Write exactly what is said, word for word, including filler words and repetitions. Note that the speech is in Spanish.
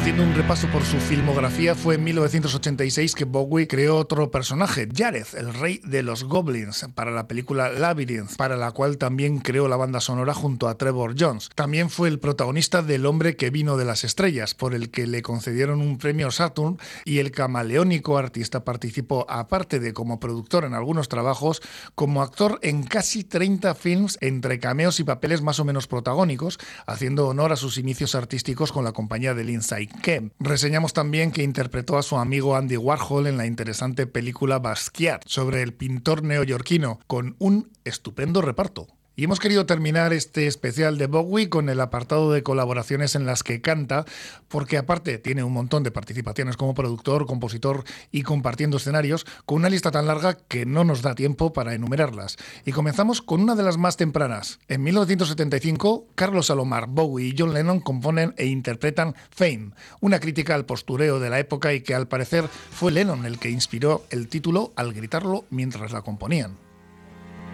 Haciendo un repaso por su filmografía, fue en mil novecientos ochenta y seis que Bowie creó otro personaje, Jareth, el rey de los goblins, para la película Labyrinth, para la cual también creó la banda sonora junto a Trevor Jones. También fue el protagonista del Hombre que vino de las estrellas, por el que le concedieron un premio Saturn, y el camaleónico artista participó, aparte de como productor en algunos trabajos, como actor en casi treinta films entre cameos y papeles más o menos protagónicos, haciendo honor a sus inicios artísticos con la compañía de Lindsay Kemp. Reseñamos también que interpretó a su amigo Andy Warhol en la interesante película Basquiat, sobre el pintor neoyorquino, con un estupendo reparto. Y hemos querido terminar este especial de Bowie con el apartado de colaboraciones en las que canta, porque aparte tiene un montón de participaciones como productor, compositor y compartiendo escenarios, con una lista tan larga que no nos da tiempo para enumerarlas. Y comenzamos con una de las más tempranas. En mil novecientos setenta y cinco, Carlos Alomar, Bowie y John Lennon componen e interpretan Fame, una crítica al postureo de la época y que al parecer fue Lennon el que inspiró el título al gritarlo mientras la componían.